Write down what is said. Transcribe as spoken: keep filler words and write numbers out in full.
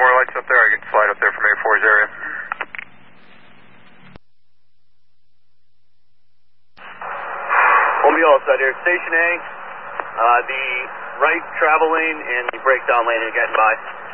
more lights up there? I can slide up there from A four's area. We'll be all set here. Station A, uh, the right travel lane and the breakdown lane are getting by.